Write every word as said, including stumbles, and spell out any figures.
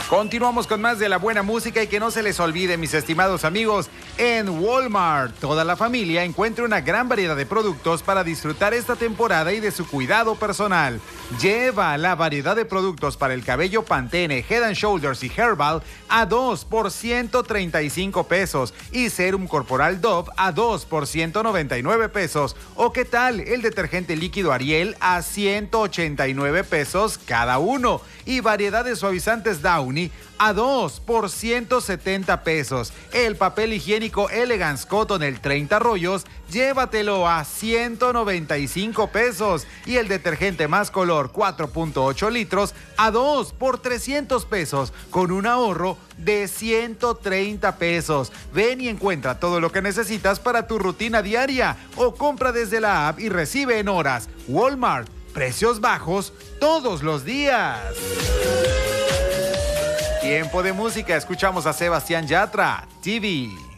Continuamos con más de la buena música y que no se les olvide, mis estimados amigos, en Walmart, toda la familia encuentra una gran variedad de productos para disfrutar esta temporada y de su cuidado personal. Lleva la variedad de productos para el cabello Pantene, Head and Shoulders y Herbal a dos por ciento treinta y cinco pesos y Serum Corporal Dove a dos por ciento noventa y nueve pesos. ¿O qué tal el detergente líquido Ariel a ciento ochenta y nueve pesos cada uno? Y variedad de suavizantes Downy a dos por ciento setenta pesos. El papel higiénico Elegance Cotton, el treinta rollos, llévatelo a ciento noventa y cinco pesos. Y el detergente Más Color cuatro punto ocho litros a dos por trescientos pesos, con un ahorro de ciento treinta pesos. Ven y encuentra todo lo que necesitas para tu rutina diaria o compra desde la app y recibe en horas. Walmart, precios bajos todos los días. Tiempo de música, escuchamos a Sebastián Yatra, T V.